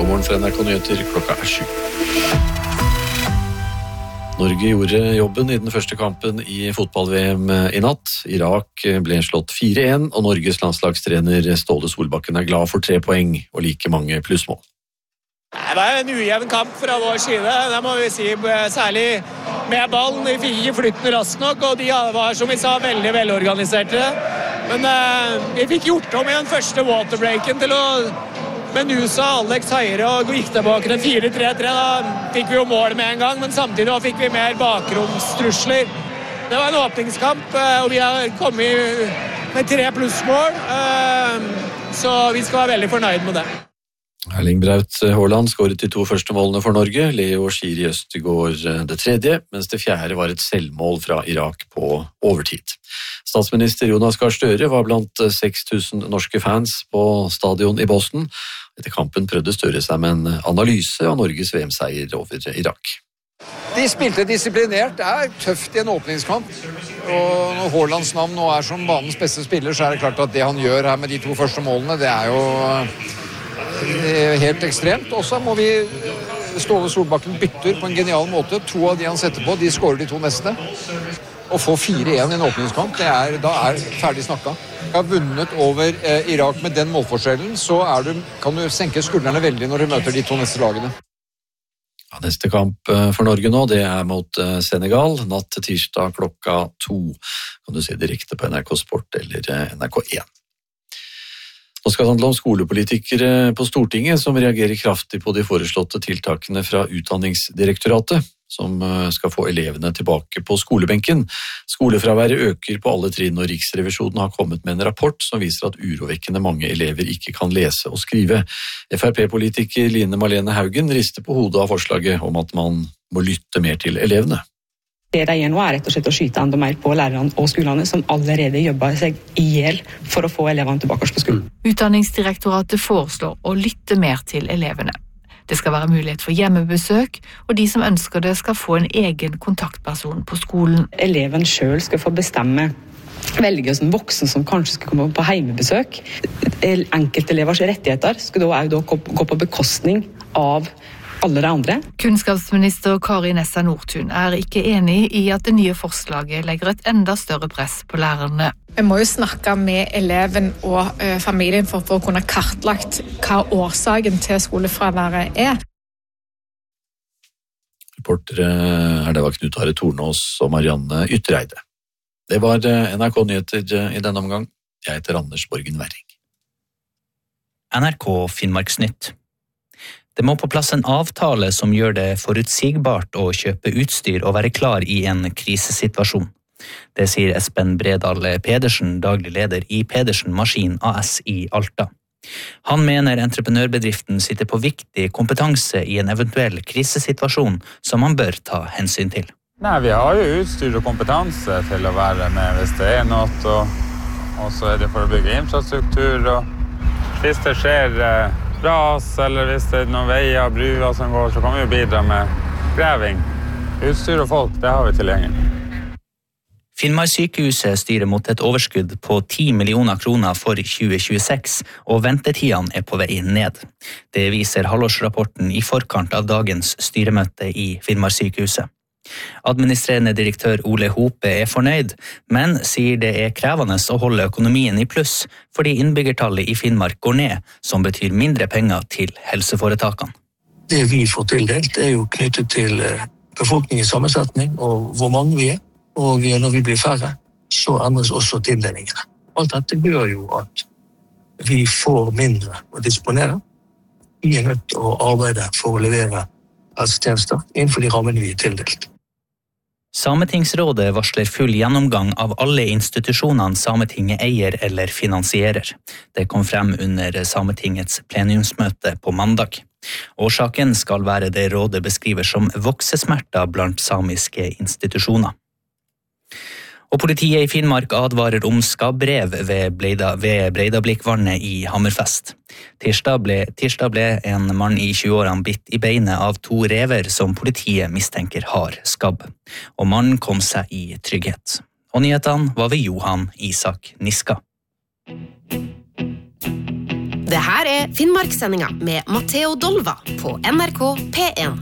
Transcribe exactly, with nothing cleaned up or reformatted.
God morgen fra N R K Nyheter, klokka er sju. Norge gjorde jobben i den første kampen i fotball-V M i natt. Irak ble slått fire en, og Norges landslagstrener Ståle Solbakken er glad for tre poeng og like mange plussmål. Det er en ujevn kamp fra vår side, det må vi si, særlig med ballen. Vi fikk ikke flytten raskt nok, og de var, som vi sa, veldig velorganiserte. Men eh, vi fikk gjort om i den første waterbreaken til å Men nu sa Alex Heire og gikk tilbake til fire tre tre, da fikk vi jo mål med en gang, men samtidig da fikk vi mer bakromstrusler. Det var en åpningskamp, og vi har kommet med tre plussmål, så vi skal være veldig fornøyd med det. Erling Braut Haaland skåret de to første målene for Norge, Leo Schiri Østegård det tredje, mens det fjerde var et selvmål fra Irak på overtid. Statsminister Jonas Gahr Støre var blant seks tusen norske fans på stadion i Boston. Etter kampen prøvde Støre seg med en analyse av Norges V M-seier over Irak. De spilte disiplinert, det er tøft i en åpningskamp. Og når Haalands navn nå er som banens beste spiller, så er det klart at det han gjør her med de to første målene, det er jo helt ekstremt. Og så må vi Ståle Solbakken bytter på en genial måte. To av de han setter på, de skårer de to neste. Å få fire en i en åpningskamp, det er, da er ferdig snakka. Jeg har vunnet over eh, Irak med den målforskjellen, så er du, kan du senke skuldrene veldig når du møter de to neste lagene. Ja, neste kamp for Norge nå, det er mot Senegal, natt til tirsdag klokka to. Kan du se direkte på N R K Sport eller N R K én. Nå skal det handle om skolepolitikere på Stortinget som reagerer kraftig på de foreslåtte tiltakene fra Utdanningsdirektoratet, som skal få elevene tilbake på skolebenken. Skolefraværet øker på alle trinn, og Riksrevisjonen har kommet med en rapport som viser at urovekkende mange elever ikke kan lese og skrive. F R P-politiker Line Marlene Haugen rister på hodet av forslaget om at man må lytte mer til elevene. Det de gjør nå er rett og slett å skyte enda mer på lærerne og skolene, som allerede jobber seg ihjel for å få elevene tilbake på skolen. Utdanningsdirektoratet foreslår å lytte mer til elevene. Det skal være mulighet for hjemmebesøk, og de som ønsker det skal få en egen kontaktperson på skolen. Eleven selv skal få bestemme, velge som voksen som kanskje skal komme på hjemmebesøk. Enkeltelevers rettigheter skal da også gå på bekostning av alle de andre. Kunnskapsminister Kari Nessa Nordtun er ikke enig i at det nye forslaget legger et enda større press på lærerne. Vi må jo snakke med eleven og ø, familien for, for å kunne kartlagt hva årsaken til skolefraværet er. Reportere er det var Knut Are Tornås og Marianne Yttereide. Det var N R K Nyheter i denne omgang. Jeg heter Anders Borgen Werring. N R K Finnmarksnytt. Det må på plass en avtale som gjør det forutsigbart å kjøpe utstyr og være klar i en krisesituasjon. Det sier Espen Bredal Pedersen, daglig leder i Pedersen Maskin A S i Alta. Han mener entreprenørbedriften sitter på viktig kompetanse i en eventuell krisesituasjon som man bør ta hensyn til. Nei, vi har jo utstyr og kompetanse til å være med hvis det er noe, og, og så er det for å bygge infrastruktur, og hvis det skjer ras, eller hvis det er noen veier og bruer som går, så kan vi jo bidra med greving. Utstyr og folk, det har vi tilgjengelig. Finnmarkssykehuset styrer mot et overskudd på ti millioner kroner for tjue tjueseks, og ventetidene er på vei ned. Det viser halvårsrapporten i forkant av dagens styremøte i Finnmarkssykehuset. Administrerende direktør Ole Hope er fornøyd, men sier det er krevende å holde økonomien i pluss, fordi innbyggertallet i Finnmark går ned, som betyr mindre penger til helseforetakene. Det vi får tildelt er jo knyttet til befolkningens sammensetning og hvor mange vi er, og når vi blir færre, så endres også tildelingene. Alt dette gjør jo at vi får mindre å disponere. Vi er nødt til å arbeide for å levere helsetjenester innenfor de rammene vi er tildelt. Sametingsrådet varsler full gjennomgang av alle institusjonene Sametinget eier eller finansierer. Det kom frem under Sametingets plenumsmøte på mandag. Årsaken skal være det rådet beskriver som voksesmerter blant samiske institusjoner. Og politiet i Finnmark advarer om skabbrev ved, Bleida, ved Breidablikkvannet i Hammerfest. Tirsdag ble, tirsdag ble en mann i tjue-årene bitt i beinet av to rever som politiet mistenker har skabb. Og mannen kom seg i trygghet. Og nyhetene var ved Johan Isak Niska. Det her er Finnmarkssendinga med Matteo Dolva på N R K P en.